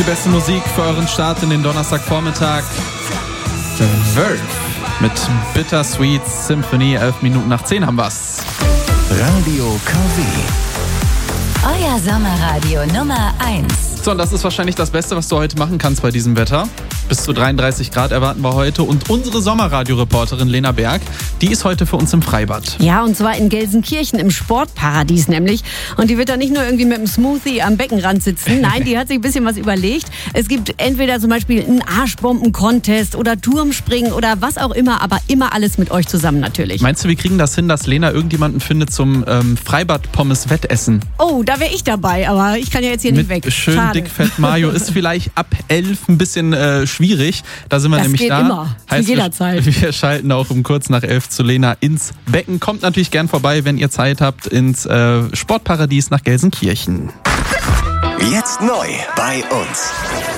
beste Musik für euren Start in den Donnerstagvormittag. Verve mit Bittersweet Symphony. 11 Minuten nach 10 haben wir's. Radio KW. Euer Sommerradio Nummer 1. So, und das ist wahrscheinlich das Beste, was du heute machen kannst bei diesem Wetter. Bis zu 33 Grad erwarten wir heute. Und unsere Sommerradio-Reporterin Lena Berg, die ist heute für uns im Freibad. Ja, und zwar in Gelsenkirchen im Sportparadies nämlich. Und die wird da nicht nur irgendwie mit einem Smoothie am Beckenrand sitzen. Nein, die hat sich ein bisschen was überlegt. Es gibt entweder zum Beispiel einen Arschbomben-Contest oder Turmspringen oder was auch immer, aber immer alles mit euch zusammen natürlich. Meinst du, wir kriegen das hin, dass Lena irgendjemanden findet zum Freibad-Pommes-Wettessen? Oh, da wäre ich dabei, aber ich kann ja jetzt hier nicht weg. Schön Schade. dickfett Mayo ist vielleicht ab 11 ein bisschen schwierig. Da sind wir Das nämlich geht da. immer, zu Heißt, jeder Zeit. Wir schalten auch um kurz nach 11 zu Lena ins Becken. Kommt natürlich gern vorbei, wenn ihr Zeit habt, ins Sportparadies nach Gelsenkirchen. Jetzt neu bei uns.